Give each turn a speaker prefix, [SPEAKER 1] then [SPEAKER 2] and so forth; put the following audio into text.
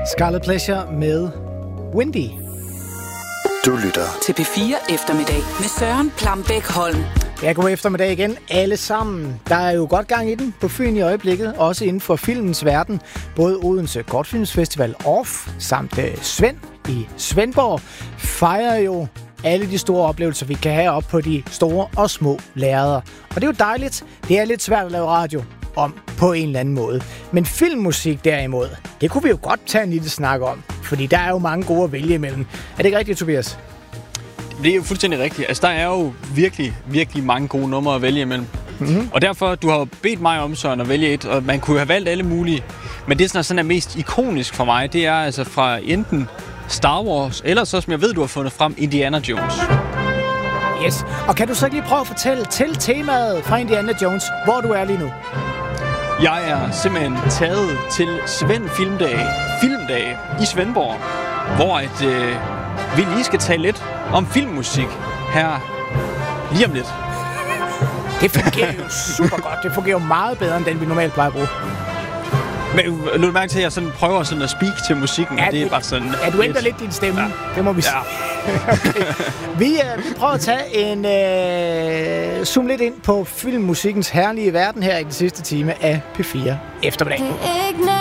[SPEAKER 1] Scarlet Pleasure med Windy.
[SPEAKER 2] Du lytter
[SPEAKER 3] til P4 Eftermiddag med Søren Plambæk Holm.
[SPEAKER 1] Ja, god eftermiddag igen alle sammen. Der er jo godt gang i den på Fyn i øjeblikket, også inden for filmens verden. Både Odense Kortfilmsfestival OFF samt Svend i Svendborg fejrer jo alle de store oplevelser, vi kan have op på de store og små lærreder. Og det er jo dejligt. Det er lidt svært at lave radio om på en eller anden måde. Men filmmusik derimod, det kunne vi jo godt tage en lille snak om. Fordi der er jo mange gode at vælge imellem. Er det ikke rigtigt, Tobias?
[SPEAKER 4] Det er jo fuldstændig rigtigt. Altså, der er jo virkelig mange gode numre at vælge imellem. Mm-hmm. Og derfor, du har jo bedt mig om, Søren, at vælge et, og man kunne have valgt alle mulige. Men det, sådan er mest ikonisk for mig, det er altså fra enten Star Wars, eller så, som jeg ved, du har fundet frem, Indiana Jones.
[SPEAKER 1] Yes. Og kan du så lige prøve at fortælle til temaet fra Indiana Jones, hvor du er lige nu?
[SPEAKER 4] Jeg er simpelthen taget til Svend Filmdag i Svendborg, hvor vi lige skal tale lidt om filmmusik her lige om lidt.
[SPEAKER 1] Det fungerer jo super godt. Det fungerer jo meget bedre, end den vi normalt plejer at bruge.
[SPEAKER 4] Men nu mærke til, at jeg sådan prøver sådan at speak til musikken.
[SPEAKER 1] Ja,
[SPEAKER 4] det er bare sådan...
[SPEAKER 1] Ja, du ændrer lidt din stemme. Ja. Det må vi sige. Ja. Okay. Vi prøver at tage zoom lidt ind på filmmusikkens herlige verden her i den sidste time af P4 Eftermiddag.
[SPEAKER 5] Det er ikke